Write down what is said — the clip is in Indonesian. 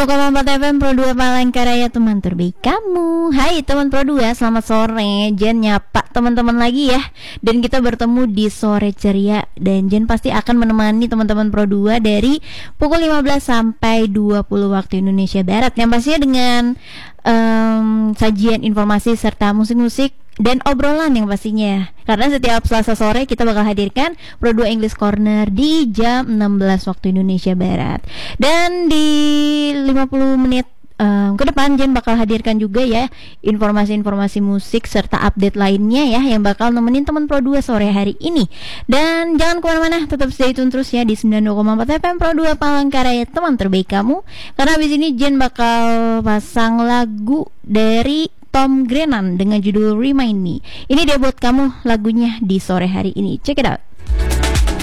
90,4 FM Pro 2 Palangkaraya, teman terbaik kamu. Hai teman Pro 2, selamat sore. Jen nyapa teman-teman lagi ya. Dan kita bertemu di Sore Ceria. Dan Jen pasti akan menemani teman-teman Pro 2 dari pukul 15 sampai 20 waktu Indonesia Barat. Yang pastinya dengan sajian informasi serta musik-musik dan obrolan yang pastinya. Karena setiap Selasa sore kita bakal hadirkan Pro 2 English Corner di jam 16 waktu Indonesia Barat. Dan di 50 menit ke depan Jen bakal hadirkan juga ya informasi-informasi musik serta update lainnya ya yang bakal nemenin teman Pro 2 sore hari ini. Dan jangan kemana-mana, tetap stay tune terus ya di 90,4 FM Pro 2 Palangkaraya, teman terbaik kamu. Karena abis ini Jen bakal pasang lagu dari Tom Grennan dengan judul Remind Me. Ini dia buat kamu lagunya di sore hari ini. Check it out.